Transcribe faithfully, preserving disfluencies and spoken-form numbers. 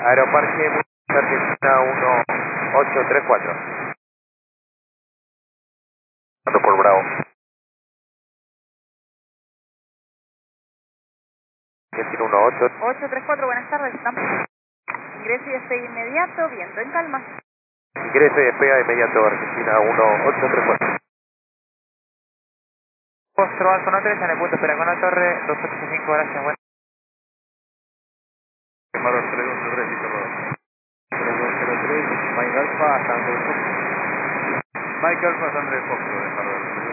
Aeroparque Argentina uno ocho tres cuatro. Ando por Bravo. Argentina uno ocho. ocho tres cuatro, buenas tardes. Estamos. Ingreso y despegue inmediato, viento en calma. Ingrese y despega inmediato Argentina uno ocho tres cuatro. Postro Alfa uno tres en el punto espera con la torre, dos ocho cinco, gracias, bueno. Llamado tres dos tres y cerrado. tres dos cero tres, Mike Alpha, Thunder Fox. Mike Alpha, Thunder Fox, de Harvard.